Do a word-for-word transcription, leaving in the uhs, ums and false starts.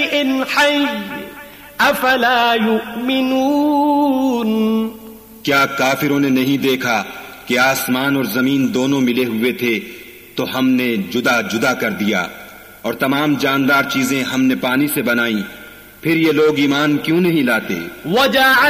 शैइन हय्य अफला युमिनून। क्या काफिरों ने नहीं देखा कि आसमान और जमीन दोनों मिले हुए थे तो हमने जुदा जुदा कर दिया, और तमाम जानदार चीजें हमने पानी से बनाई, फिर ये लोग ईमान क्यों नहीं लाते?